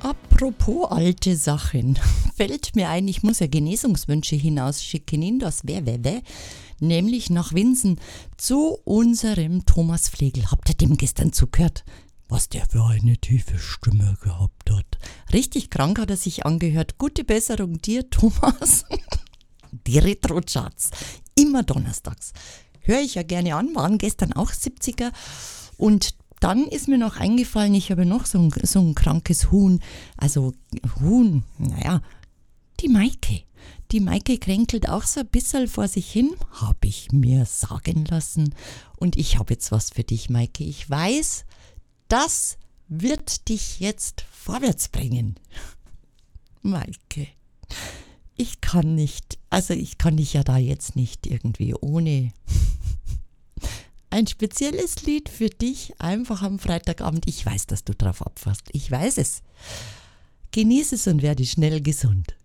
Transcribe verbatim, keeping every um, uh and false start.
Apropos alte Sachen, fällt mir ein, ich muss ja Genesungswünsche hinausschicken in das Wehwehweh, nämlich nach Winsen zu unserem Thomas Flegel. Habt ihr dem gestern zugehört? Was der für eine tiefe Stimme gehabt hat. Richtig krank hat er sich angehört. Gute Besserung dir, Thomas. Die Retro-Charts, immer donnerstags. Höre ich ja gerne an, waren gestern auch siebziger. Und dann ist mir noch eingefallen, ich habe noch so ein, so ein krankes Huhn. Also Huhn, naja, die Maike. Die Maike kränkelt auch so ein bisschen vor sich hin, habe ich mir sagen lassen. Und ich habe jetzt was für dich, Maike. Ich weiß, das wird dich jetzt vorwärts bringen. Maike, ich kann nicht, also ich kann dich ja da jetzt nicht irgendwie ohne ein spezielles Lied für dich einfach am Freitagabend. Ich weiß, dass du drauf abfasst. Ich weiß es. Genieße es und werde schnell gesund.